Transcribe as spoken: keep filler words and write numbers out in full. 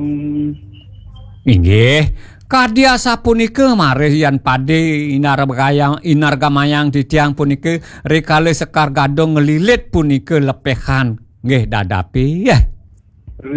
Inggih, kadya sapunika marih yen padhe inargayang inargamayang ditiang punika rikale Sekar Gadong ngelilit punika lepehan nggih dadapi. Yah.